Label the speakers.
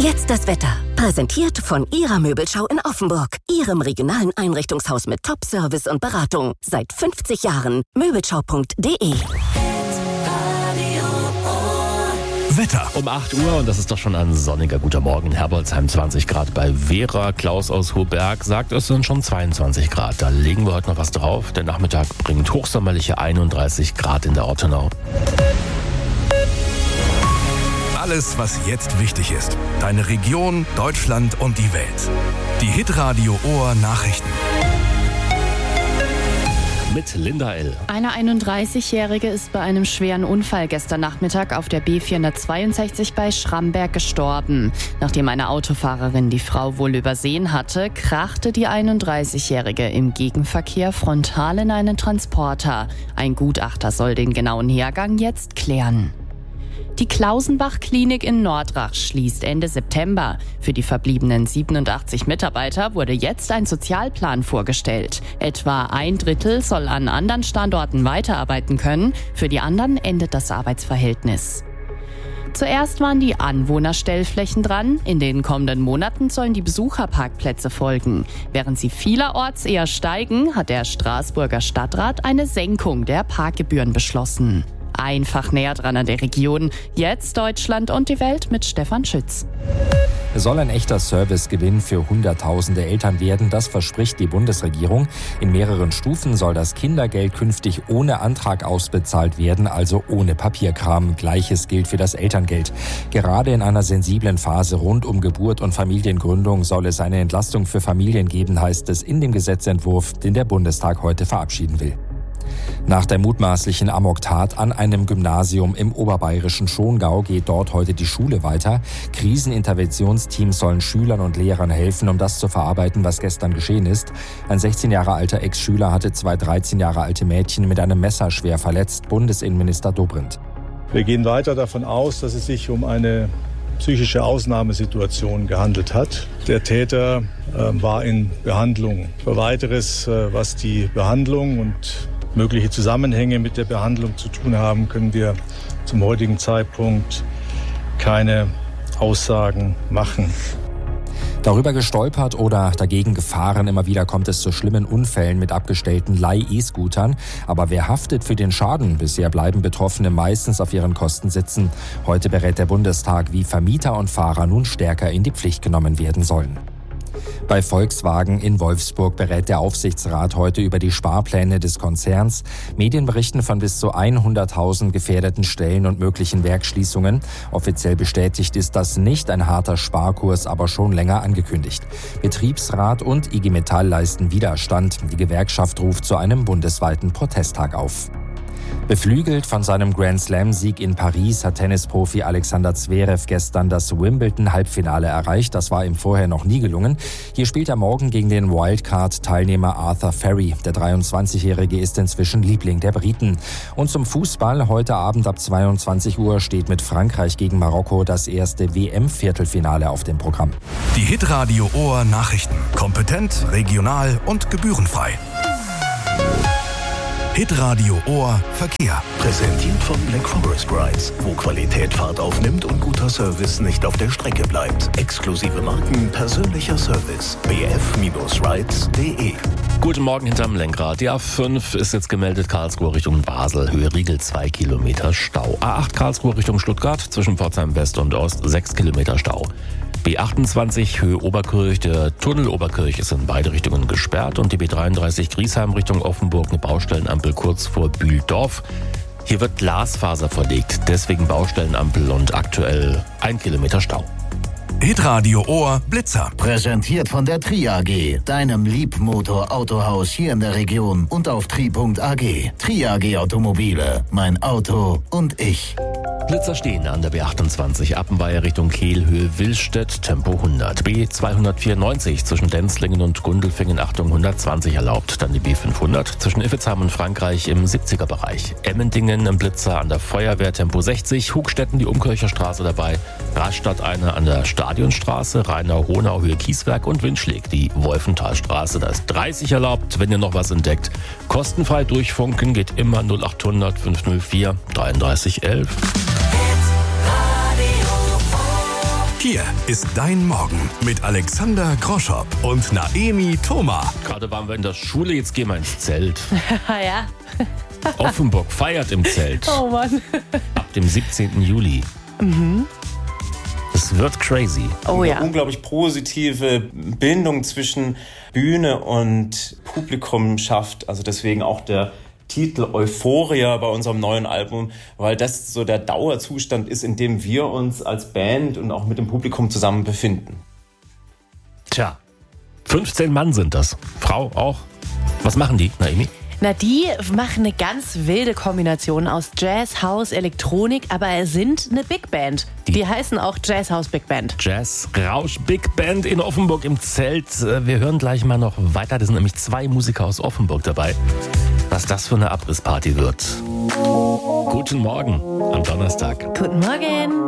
Speaker 1: Jetzt das Wetter. Präsentiert von Ihrer Möbelschau in Offenburg. Ihrem regionalen Einrichtungshaus mit Top-Service und Beratung. Seit 50 Jahren. Möbelschau.de.
Speaker 2: Wetter. Um 8 Uhr und das ist doch schon ein sonniger guter Morgen in Herbolzheim, 20 Grad bei Vera. Klaus aus Hohberg sagt, es sind schon 22 Grad. Da legen wir heute noch was drauf. Der Nachmittag bringt hochsommerliche 31 Grad in der Ortenau.
Speaker 3: Alles, was jetzt wichtig ist. Deine Region, Deutschland und die Welt. Die Hitradio Ohr Nachrichten.
Speaker 2: Mit Linda L.
Speaker 4: Eine 31-Jährige ist bei einem schweren Unfall gestern Nachmittag auf der B462 bei Schramberg gestorben. Nachdem eine Autofahrerin die Frau wohl übersehen hatte, krachte die 31-Jährige im Gegenverkehr frontal in einen Transporter. Ein Gutachter soll den genauen Hergang jetzt klären. Die Klausenbach-Klinik in Nordrach schließt Ende September. Für die verbliebenen 87 Mitarbeiter wurde jetzt ein Sozialplan vorgestellt. Etwa 1/3 soll an anderen Standorten weiterarbeiten können. Für die anderen endet das Arbeitsverhältnis. Zuerst waren die Anwohnerstellflächen dran. In den kommenden Monaten sollen die Besucherparkplätze folgen. Während sie vielerorts eher steigen, hat der Straßburger Stadtrat eine Senkung der Parkgebühren beschlossen. Einfach näher dran an der Region. Jetzt Deutschland und die Welt mit Stefan Schütz.
Speaker 5: Es soll ein echter Servicegewinn für Hunderttausende Eltern werden, das verspricht die Bundesregierung. In mehreren Stufen soll das Kindergeld künftig ohne Antrag ausbezahlt werden, also ohne Papierkram. Gleiches gilt für das Elterngeld. Gerade in einer sensiblen Phase rund um Geburt und Familiengründung soll es eine Entlastung für Familien geben, heißt es in dem Gesetzentwurf, den der Bundestag heute verabschieden will. Nach der mutmaßlichen Amoktat an einem Gymnasium im oberbayerischen Schongau geht dort heute die Schule weiter. Kriseninterventionsteams sollen Schülern und Lehrern helfen, um das zu verarbeiten, was gestern geschehen ist. Ein 16 Jahre alter Ex-Schüler hatte 2 13 Jahre alte Mädchen mit einem Messer schwer verletzt. Bundesinnenminister Dobrindt.
Speaker 6: Wir gehen weiter davon aus, dass es sich um eine psychische Ausnahmesituation gehandelt hat. Der Täter war in Behandlung. Für Weiteres, was die Behandlung und mögliche Zusammenhänge mit der Behandlung zu tun haben, können wir zum heutigen Zeitpunkt keine Aussagen machen.
Speaker 5: Darüber gestolpert oder dagegen gefahren, immer wieder kommt es zu schlimmen Unfällen mit abgestellten Leih-E-Scootern. Aber wer haftet für den Schaden? Bisher bleiben Betroffene meistens auf ihren Kosten sitzen. Heute berät der Bundestag, wie Vermieter und Fahrer nun stärker in die Pflicht genommen werden sollen. Bei Volkswagen in Wolfsburg berät der Aufsichtsrat heute über die Sparpläne des Konzerns. Medien berichten von bis zu 100.000 gefährdeten Stellen und möglichen Werksschließungen. Offiziell bestätigt ist das nicht, ein harter Sparkurs, aber schon länger angekündigt. Betriebsrat und IG Metall leisten Widerstand. Die Gewerkschaft ruft zu einem bundesweiten Protesttag auf. Beflügelt von seinem Grand-Slam-Sieg in Paris hat Tennisprofi Alexander Zverev gestern das Wimbledon-Halbfinale erreicht. Das war ihm vorher noch nie gelungen. Hier spielt er morgen gegen den Wildcard-Teilnehmer Arthur Ferry. Der 23-Jährige ist inzwischen Liebling der Briten. Und zum Fußball. Heute Abend ab 22 Uhr steht mit Frankreich gegen Marokko das erste WM-Viertelfinale auf dem Programm.
Speaker 3: Die Hitradio Ohr Nachrichten. Kompetent, regional und gebührenfrei. Hitradio Ohr Verkehr.
Speaker 7: Präsentiert von Black Forest Rides, wo Qualität Fahrt aufnimmt und guter Service nicht auf der Strecke bleibt. Exklusive Marken, persönlicher Service. bf-rides.de.
Speaker 2: Guten Morgen hinterm Lenkrad. Die A5 ist jetzt gemeldet, Karlsruhe Richtung Basel. Höhe Riegel 2 Kilometer Stau. A8 Karlsruhe Richtung Stuttgart, zwischen Pforzheim West und Ost 6 Kilometer Stau. B28 Höhe Oberkirch, der Tunnel Oberkirch ist in beide Richtungen gesperrt und die B33 Griesheim Richtung Offenburg, eine Baustellenampel kurz vor Bühldorf. Hier wird Glasfaser verlegt, deswegen Baustellenampel und aktuell 1 Kilometer Stau.
Speaker 3: Hitradio Ohr Blitzer.
Speaker 7: Präsentiert von der Tri AG, deinem Liebmotor-Autohaus hier in der Region und auf tri.ag. Tri AG Automobile, mein Auto und ich.
Speaker 2: Blitzer stehen an der B28 Appenweier Richtung Kehl, Höhe Willstedt, Tempo 100. B294 zwischen Denzlingen und Gundelfingen, Achtung 120 erlaubt. Dann die B500 zwischen Iffezheim und Frankreich im 70er-Bereich. Emmendingen im Blitzer an der Feuerwehr, Tempo 60. Hugstetten die Umkircher Straße dabei. Rastatt eine an der Stadionstraße. Rheinau-Honau, Höhe Kieswerk und Windschläg. Die Wolfenthalstraße, da ist 30 erlaubt, wenn ihr noch was entdeckt. Kostenfrei durchfunken geht immer 0800 504 33 11.
Speaker 3: Hier ist dein Morgen mit Alexander Groschopp und Naemi Thoma.
Speaker 2: Gerade waren wir in der Schule, jetzt gehen wir ins Zelt.
Speaker 4: Ja.
Speaker 2: Offenburg feiert im Zelt.
Speaker 4: Oh Mann.
Speaker 2: Ab dem 17. Juli. Es wird crazy.
Speaker 4: Oh ja.
Speaker 8: Eine unglaublich positive Bindung zwischen Bühne und Publikum schafft. Also deswegen auch der Titel Euphoria bei unserem neuen Album, weil das so der Dauerzustand ist, in dem wir uns als Band und auch mit dem Publikum zusammen befinden.
Speaker 2: Tja, 15 Mann sind das. Frau auch. Was machen die, Naemi?
Speaker 9: Na, die machen eine ganz wilde Kombination aus Jazz, House, Elektronik, aber sind eine Big Band. Die heißen auch Jazz House Big Band.
Speaker 2: Jazz Rausch Big Band in Offenburg im Zelt. Wir hören gleich mal noch weiter. Da sind nämlich 2 Musiker aus Offenburg dabei. Was das für eine Abrissparty wird. Guten Morgen am Donnerstag.
Speaker 9: Guten Morgen.